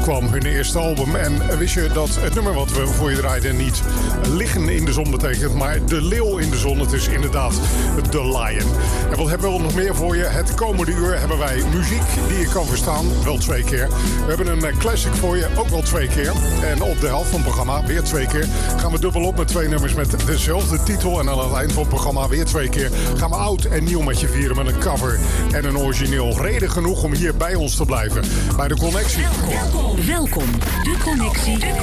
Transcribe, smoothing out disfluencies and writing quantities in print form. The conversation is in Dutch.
uitkwam, hun eerste album. En wist je dat het nummer wat we voor je draaiden niet liggen in de zon betekent, maar de leeuw in de zon. Het is inderdaad The Lion. En wat hebben we nog meer voor je? Het komende uur hebben wij muziek die je kan verstaan, wel 2 keer. We hebben een classic voor je, ook wel 2 keer. En op de helft van het programma, weer 2 keer, gaan we dubbel op met 2 nummers met dezelfde titel. En aan het eind van het programma weer 2 keer gaan we oud en nieuw met je vieren met een cover en een origineel. Reden genoeg om hier bij ons te blijven. Bij De Connectie. Welkom. De Connectie.